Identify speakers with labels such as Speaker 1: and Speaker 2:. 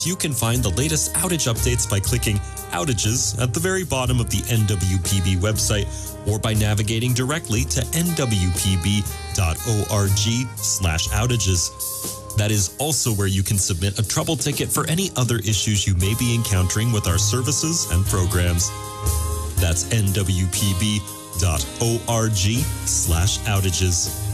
Speaker 1: You can find the latest outage updates by clicking Outages at the very bottom of the NWPB website or by navigating directly to nwpb.org/outages. That is also where you can submit a trouble ticket for any other issues you may be encountering with our services and programs. That's nwpb.org/outages.